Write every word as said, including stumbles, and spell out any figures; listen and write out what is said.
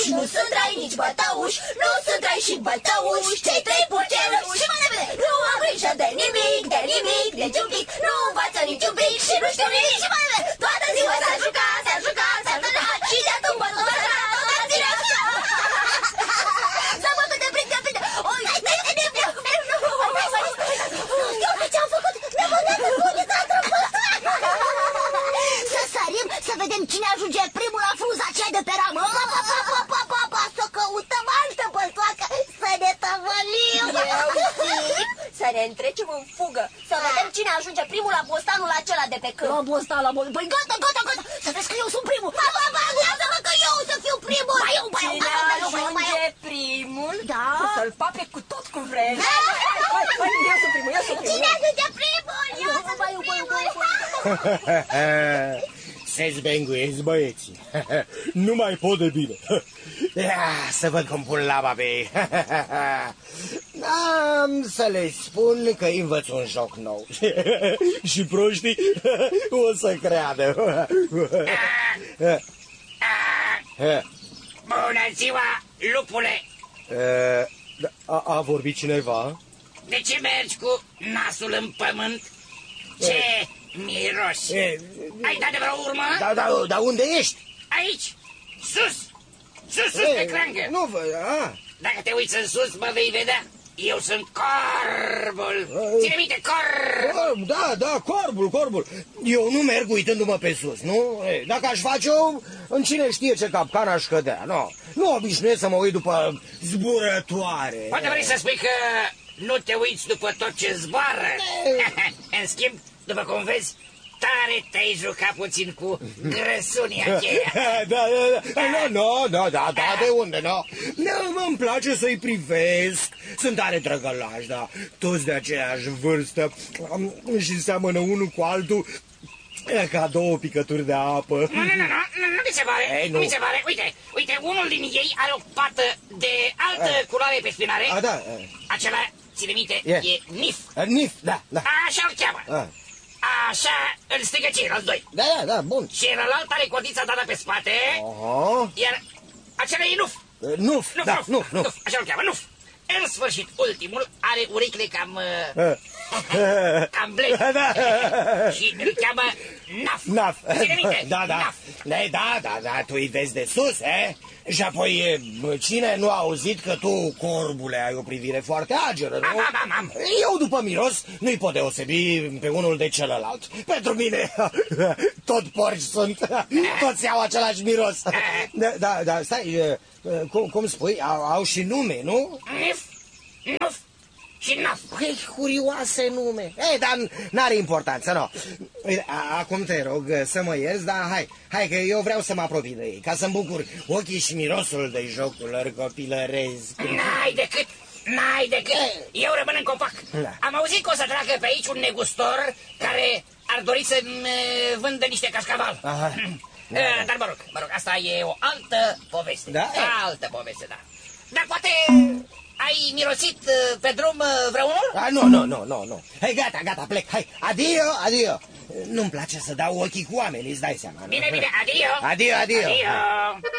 nu sunt trai, nici bătăuși, nu sunt trai și bătăuși, cei trei purceluși. Și mai repede, nu am grijă de nimic, de nimic, de niciun pic, nu învață niciun pic și nu știu nimic. Și mai repede, toată ziua s-a jucat, s-a jucat, s-a jucat și de atunci tot s-a jucat, toată ziua. S-a bătut de prind, de prind. Oi, ce-am făcut? Ne-a băgat în bunița Să sărim, să vedem cine ajunge primul la frunza aceea de pe ramă. Pa, pa, pa, pa, pa, pa, pa, să căutăm altă băltoacă, să ne tăvălim. Să ne întrecem în fugă, să vedem cine ajunge primul la bostanul acela de pe câmp. La bostan, la bostan. Păi gata, gata, gata, să vezi că eu sunt primul. Pa, pa, pa, lasă-mă că eu să fiu primul. Ba eu, ba eu, ba eu, ba eu, ba eu, ba eu. Primul, da? Să-l pape cu tot cu vrei. Hai, hai, eu sunt primul, eu sunt primul. Cine ajunge primul? Eu sunt primul. Se zbenguiesc băieții. Nu mai pot de bine. Să văd cum pun laba pe ei. Am să le spun că învăț un joc nou. Și proștii o să creadă. Bună ziua, lupule! A, a vorbit cineva? De ce mergi cu nasul în pământ? Ce miros! E, Ai dat de vreo urmă? Da, da, dar unde ești? Aici, sus! Sus, sus, E, pe creangă! Nu vă... A. Dacă te uiți în sus, mă vei vedea. Eu sunt corbul. Ține minte, corb! Da, da, corbul, corbul. Eu nu merg uitându-mă pe sus, nu? E, dacă aș face-o, în cine știe ce capcan aș cădea, nu? Nu obișnuiesc să mă uit după zburătoare. Poate vrei să spui că nu te uiți după tot ce zboară? În schimb, după cum vezi, tare te-ai jucat puțin cu grăsunii aceia. Da, da, da, nu, nu, da, da, da, de unde, nu? Nu, îmi place să-i privesc, sunt tare drăgălași, da, toți de aceeași vârstă și seamănă unul cu altul ca două picături de apă. Nu, nu, nu, nu, nu mi se pare, Ei, nu nu mi se pare, uite, uite, unul din ei are o pată de altă culoare pe spinare. A, da. Acela, ține minte, E. e Nif. Nif, da, da. Așa-l cheamă. A. Așa îl strigă ceilalți doi. Da, da, da, bun. Celălalt are codița dată pe spate, Aha. iar acela e Nuf. Nuf, Nuf, da, Nuf, Nuf, Nuf. Nuf, așa-l cheamă, Nuf. În sfârșit, ultimul are urechile cam... Uh. cam blei. Da. Și îl cheamă Naf. Naf. Ține minte, Da, da. Naf. Da, da, da, tu îi vezi de sus, eh? Și apoi, cine nu a auzit că tu, corbule, ai o privire foarte ageră, nu? Am, am, am, am. Eu, după miros, nu-i pot deosebi pe unul de celălalt. Pentru mine, tot porci sunt, toți au același miros. Da, da, da, stai, cum, cum spui, au, au și nume, nu? Nif, Nuf și Naf. Păi, curioase nume. Ei, dar n-are importanță, nu. Acum te rog să mă ierți, dar hai, hai că eu vreau să mă apropii de ei, ca să-mi bucur ochii și mirosul de jocul lor copilăresc. N-ai decât, n-ai decât. Eu rămân în copac. Da. Am auzit că o să treacă pe aici un negustor care ar dori să-mi vândă niște cascaval. Aha. Da, da. Dar mă rog, mă rog, asta e o altă poveste. Da? Altă poveste, da. Dar poate... Ai mirosit pe drum vreunul? A, nu, nu, nu, nu, nu. Hai, gata, gata, plec, hai, adio, adio. Nu-mi place să dau ochii cu oamenii, îți dai seama. Nu? Bine, bine, adio. Adio, adio. Adio.